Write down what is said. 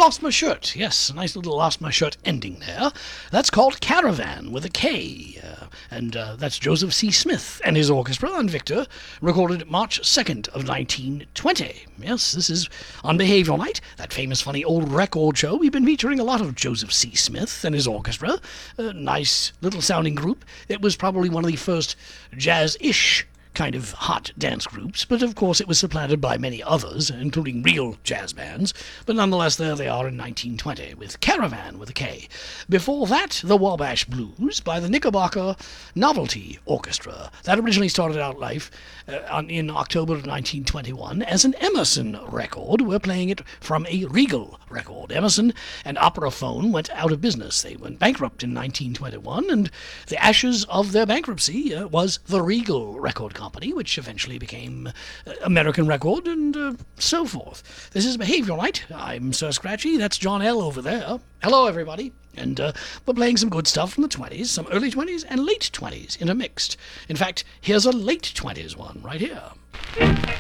Lost My Shirt. Yes, a nice little Lost My Shirt ending there. That's called Caravan with a K. And that's Joseph C. Smith and his orchestra and Victor, recorded March 2nd of 1920. Yes, this is on Behavioral Night, that famous funny old record show. We've been featuring a lot of Joseph C. Smith and his orchestra. A nice little sounding group. It was probably one of the first jazz-ish kind of hot dance groups, but of course it was supplanted by many others, including real jazz bands, but nonetheless there they are in 1920, with Caravan with a K. Before that, the Wabash Blues by the Knickerbocker Novelty Orchestra. That originally started out life in October of 1921 as an Emerson record. We're playing it from a Regal record. Emerson and Operaphone went out of business. They went bankrupt in 1921, and the ashes of their bankruptcy was the Regal Record Company, which eventually became American Record, and so forth. This is Behavioral Night. I'm Sir Scratchy. That's John L. over there. Hello, everybody. And we're playing some good stuff from the 20s, some early 20s and late 20s intermixed. In fact, here's a late 20s one right here.